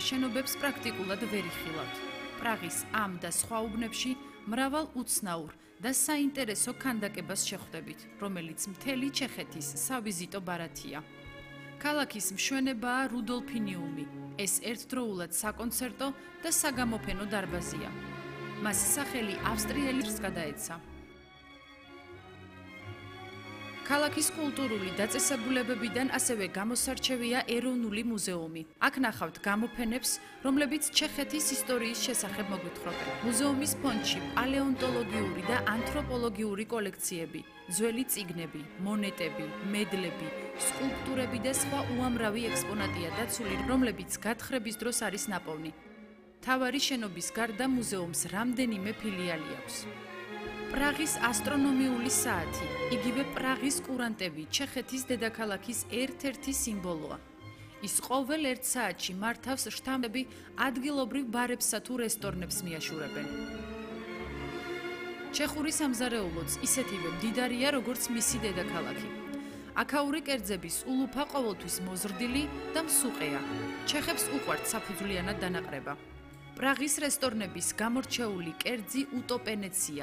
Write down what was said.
შენობებს პრაქტიკულად ვერ იხილავთ. პრაღის ამ და სხვა უბნებში მრავალ უცნაურ და საინტერესო ქანდაკებას შეხვდებით, რომელიც მთელი ჩეხეთის სავიზიტო ბარათია. ქალაქის მშვენებაა რუდოლფინიუმი. ეს ერთდროულად საკონცერტო და საგამოფენო დარბაზია. მას სახელი ავსტრიელი ჟღერს გადაეცა. ქალაქის კულტურული დაწესებულებებიდან ასევე გამოსარჩევია ეროვნული მუზეუმი. აქ ნახავთ გამოფენებს, რომლებიც ჩეხეთის ისტორიის შესახებ მოგვითხრობენ. მუზეუმის ფონდში პალეონტოლოგიური და ანთროპოლოგიური კოლექციები, ძველი წიგნები, მონეტები, მედლები, სკულპტურები და სხვა უამრავი ექსპონატია დაცული, რომლებიც გათხრების დროს არის ნაპოვნი. მთავარი შენობის გარდა მუზეუმს რამდენიმე ფილიალი აქვს. პრაღის ასტრონომიული საათი, იგივე პრაღის კურანტები ჩეხეთის დედაქალაქის ერთ-ერთი სიმბოლოა. ის ყოველ ერთ საათში მართავს შთამბები ადგილობრივ ბარებსა თუ რესტორნებს მიაშურებენ. ჩეხური სამზარეულოც ისეთივე მდიდარია, როგორც მისი დედაქალაქი. აქაური კერძების ულუფა ყოველთვის მოზრდილი და მსუყეა. ჩეხებს უყვართ საფუძვლიანად დანაყრება. პრაღის რესტორნების გამორჩეული კერძი უტოპენეცია.